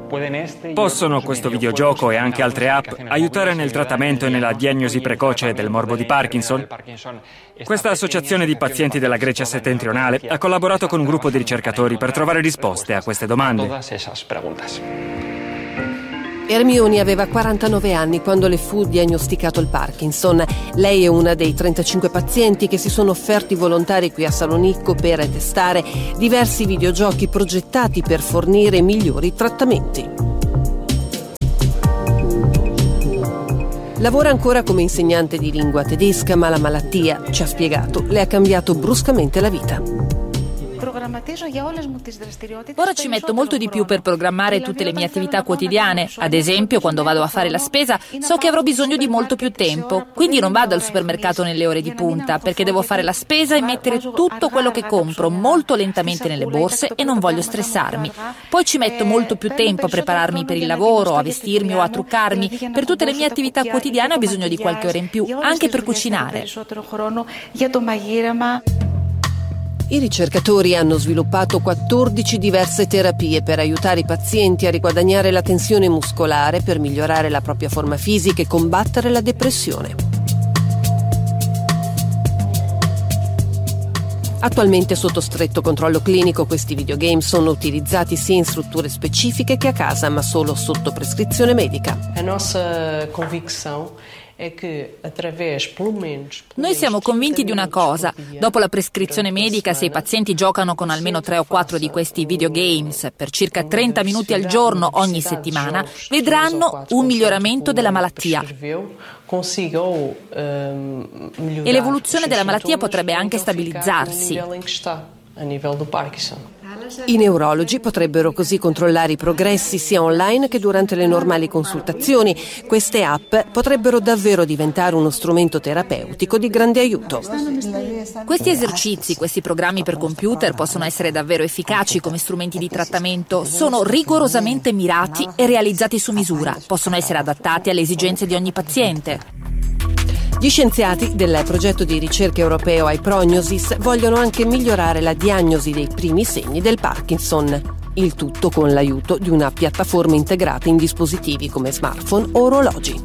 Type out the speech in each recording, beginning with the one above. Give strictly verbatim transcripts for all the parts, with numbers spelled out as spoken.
Possono questo videogioco e anche altre app aiutare nel trattamento e nella diagnosi precoce del morbo di Parkinson? Questa associazione di pazienti della Grecia settentrionale ha collaborato con un gruppo di ricercatori per trovare risposte a queste domande. Ermioni aveva quarantanove anni quando le fu diagnosticato il Parkinson. Lei è una dei trentacinque pazienti che si sono offerti volontari qui a Salonicco per testare diversi videogiochi progettati per fornire migliori trattamenti. Lavora ancora come insegnante di lingua tedesca, ma la malattia, ci ha spiegato, le ha cambiato bruscamente la vita. Ora ci metto molto di più per programmare tutte le mie attività quotidiane. Ad esempio, quando vado a fare la spesa, so che avrò bisogno di molto più tempo. Quindi non vado al supermercato nelle ore di punta, perché devo fare la spesa e mettere tutto quello che compro molto lentamente nelle borse e non voglio stressarmi. Poi ci metto molto più tempo a prepararmi per il lavoro, a vestirmi o a truccarmi. Per tutte le mie attività quotidiane ho bisogno di qualche ora in più, anche per cucinare. I ricercatori hanno sviluppato quattordici diverse terapie per aiutare i pazienti a riguadagnare la tensione muscolare, per migliorare la propria forma fisica e combattere la depressione. Attualmente sotto stretto controllo clinico, questi videogame sono utilizzati sia in strutture specifiche che a casa, ma solo sotto prescrizione medica. La nostra convinzione è che attraverso Noi siamo convinti di una cosa: dopo la prescrizione medica, se i pazienti giocano con almeno tre o quattro di questi videogames per circa trenta minuti al giorno ogni settimana, vedranno un miglioramento della malattia. E l'evoluzione della malattia potrebbe anche stabilizzarsi. I neurologi potrebbero così controllare i progressi sia online che durante le normali consultazioni. Queste app potrebbero davvero diventare uno strumento terapeutico di grande aiuto. Questi esercizi, questi programmi per computer possono essere davvero efficaci come strumenti di trattamento. Sono rigorosamente mirati e realizzati su misura. Possono essere adattati alle esigenze di ogni paziente. Gli scienziati del progetto di ricerca europeo iPrognosis vogliono anche migliorare la diagnosi dei primi segni del Parkinson. Il tutto con l'aiuto di una piattaforma integrata in dispositivi come smartphone o orologi.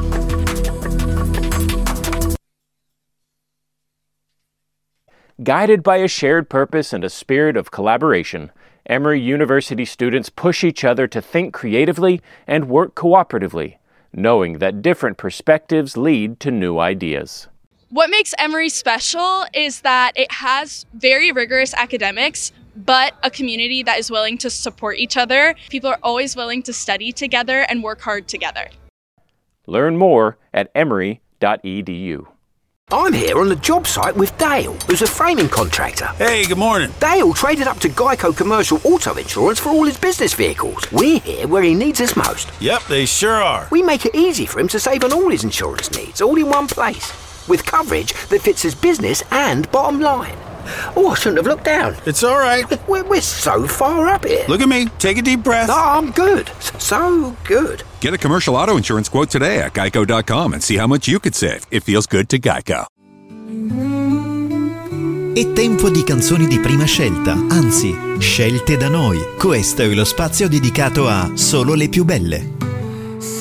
Guided by a shared purpose and a spirit of collaboration, Emory University students push each other to think creatively and work cooperatively, knowing that different perspectives lead to new ideas. What makes Emory special is that it has very rigorous academics, but a community that is willing to support each other. People are always willing to study together and work hard together. Learn more at emory dot e d u. I'm here on the job site with Dale, who's a framing contractor. Hey, good morning. Dale traded up to Geico Commercial Auto Insurance for all his business vehicles. We're here where he needs us most. Yep, they sure are. We make it easy for him to save on all his insurance needs, all in one place, with coverage that fits his business and bottom line. Oh, I shouldn't have looked down. It's all right. We're, we're so far up here. Look at me. Take a deep breath. No, I'm good. So good. Get a commercial auto insurance quote today at geico dot com and see how much you could save. It feels good to Geico. È tempo di canzoni di prima scelta, anzi, scelte da noi. Questo è lo spazio dedicato a Solo le più belle.